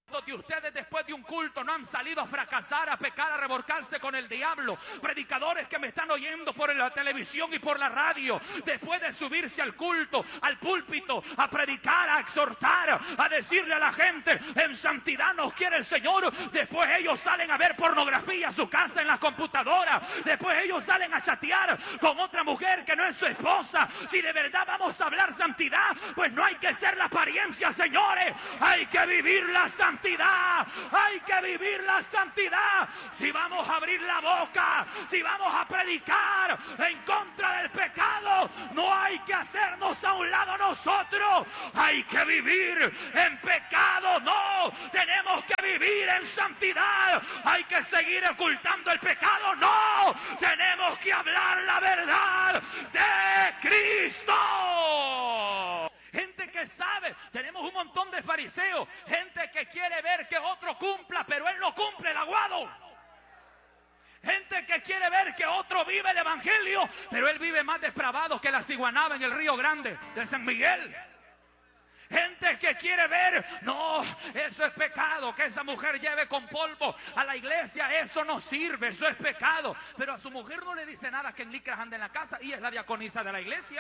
de ustedes después de un culto no han salido a fracasar, a pecar, a revolcarse con el diablo? Predicadores que me están oyendo por la televisión y por la radio, después de subirse al culto, al púlpito, a predicar, a exhortar, a decirle a la gente, en santidad nos quiere el Señor, después ellos salen a ver pornografía a su casa en la computadora, después ellos salen a chatear con otra mujer que no es su esposa. Si de verdad vamos a hablar santidad, pues no hay que ser la apariencia, señores, hay que vivir la santidad. Hay que vivir la santidad. Si vamos a abrir la boca, si vamos a predicar en contra del pecado, no hay que hacernos a un lado nosotros. Hay que vivir en pecado, no. Tenemos que vivir en santidad. Hay que seguir ocultando el pecado, no. Tenemos que hablar la verdad de Cristo. Gente que sabe, tenemos un montón de fariseos, gente que quiere ver que otro cumpla, pero él no cumple el aguado. Gente que quiere ver que otro vive el evangelio, pero él vive más depravado que la ciguanaba en el Río Grande de San Miguel. Gente que quiere ver, no, eso es pecado, que esa mujer lleve con polvo a la iglesia, eso no sirve, eso es pecado. Pero a su mujer no le dice nada que en licras ande en la casa y es la diaconisa de la iglesia.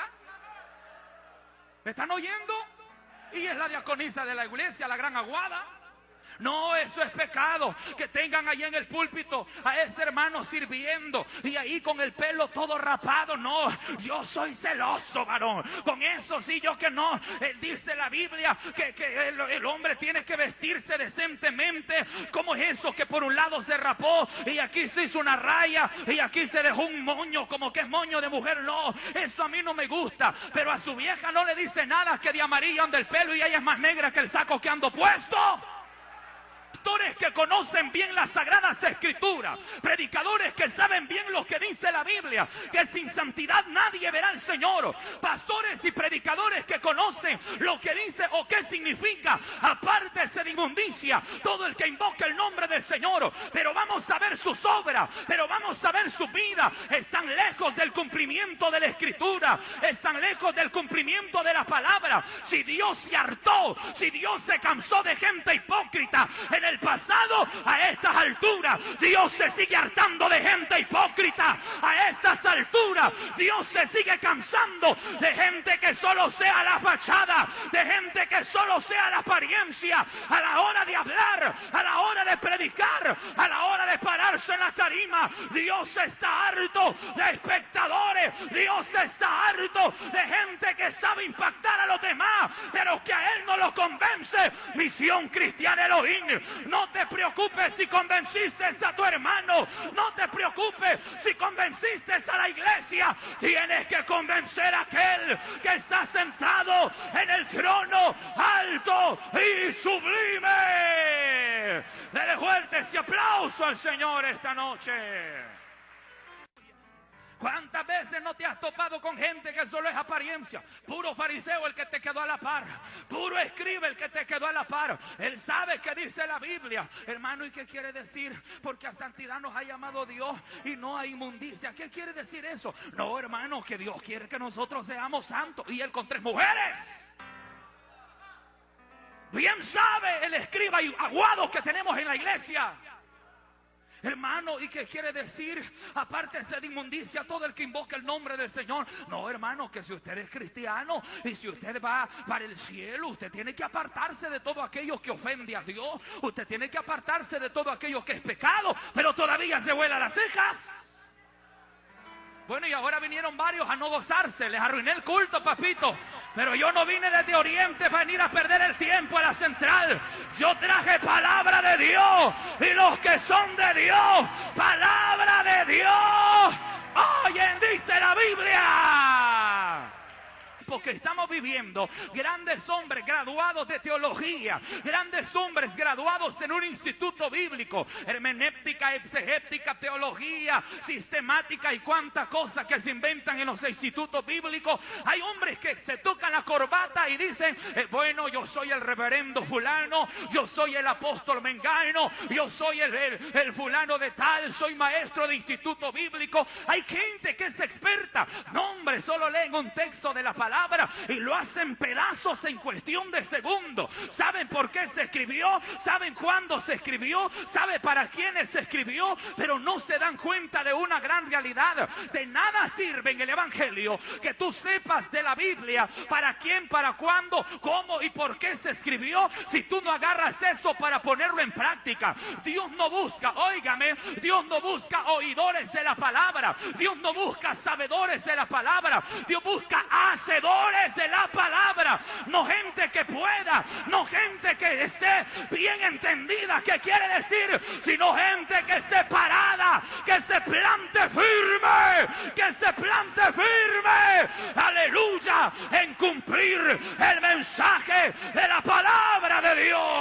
¿Me están oyendo? Y es la diaconisa de la iglesia, la gran aguada. No, eso es pecado. Que tengan ahí en el púlpito a ese hermano sirviendo y ahí con el pelo todo rapado. No, yo soy celoso, varón. Con eso sí, yo que no. Dice la Biblia que el hombre tiene que vestirse decentemente. ¿Cómo es eso que por un lado se rapó y aquí se hizo una raya y aquí se dejó un moño como que es moño de mujer? No, eso a mí no me gusta. Pero a su vieja no le dice nada que de amarillo anda el pelo y ella es más negra que el saco que ando puesto. Pastores que conocen bien las sagradas escrituras, predicadores que saben bien lo que dice la Biblia, que sin santidad nadie verá al Señor. Pastores y predicadores que conocen lo que dice o qué significa apártese de inmundicia todo el que invoque el nombre del Señor. Pero vamos a ver sus obras, pero vamos a ver su vida. Están lejos del cumplimiento de la escritura, están lejos del cumplimiento de la palabra. Si Dios se hartó, si Dios se cansó de gente hipócrita en el pasado, a estas alturas Dios se sigue hartando de gente hipócrita. A estas alturas Dios se sigue cansando de gente que solo sea la fachada, de gente que solo sea la apariencia. A la hora de hablar, a la hora de predicar, a la hora de pararse en la tarima, Dios está harto de espectadores. Dios está harto de gente que sabe impactar a los demás, pero que a él no lo convence. Misión Cristiana Elohim. No te preocupes si convenciste a tu hermano, no te preocupes si convenciste a la iglesia. Tienes que convencer a aquel que está sentado en el trono alto y sublime. Dele fuerte ese aplauso al Señor esta noche. ¿Cuántas veces no te has topado con gente que solo es apariencia? Puro fariseo el que te quedó a la par, puro escriba el que te quedó a la par. Él sabe que dice la Biblia, hermano. ¿Y qué quiere decir? Porque a santidad nos ha llamado Dios y no a inmundicia. ¿Qué quiere decir eso? No, hermano, que Dios quiere que nosotros seamos santos y Él con 3 mujeres. Bien sabe el escriba y aguados que tenemos en la iglesia. Hermano, ¿y qué quiere decir? Apártense de inmundicia todo el que invoque el nombre del Señor. No, hermano, que si usted es cristiano y si usted va para el cielo, usted tiene que apartarse de todo aquello que ofende a Dios. Usted tiene que apartarse de todo aquello que es pecado, pero todavía se vuela las cejas. Bueno, y ahora vinieron varios a no gozarse. Les arruiné el culto, papito. Pero yo no vine desde Oriente para venir a perder el tiempo a la central. Yo traje palabra de Dios. Y los que son de Dios, palabra de Dios. Oyen, dice la Biblia. Porque estamos viviendo grandes hombres graduados de teología, grandes hombres graduados en un instituto bíblico, hermenéutica, exegética, teología, sistemática y cuánta cosa que se inventan en los institutos bíblicos. Hay hombres que se tocan la corbata y dicen, bueno, yo soy el reverendo fulano, yo soy el apóstol mengano, yo soy el fulano de tal, soy maestro de instituto bíblico. Hay gente que es experta. No, hombre, solo leen un texto de la palabra palabra y lo hacen pedazos en cuestión de segundos. ¿Saben por qué se escribió? ¿Saben cuándo se escribió? ¿Saben para quiénes se escribió? Pero no se dan cuenta de una gran realidad. De nada sirve en el Evangelio que tú sepas de la Biblia para quién, para cuándo, cómo y por qué se escribió, si tú no agarras eso para ponerlo en práctica. Dios no busca, óigame, Dios no busca oidores de la palabra. Dios no busca sabedores de la palabra. Dios busca hacedores de la palabra. No gente que pueda, no gente que esté bien entendida qué quiere decir, sino gente que esté parada, que se plante firme, que se plante firme, aleluya, en cumplir el mensaje de la palabra de Dios.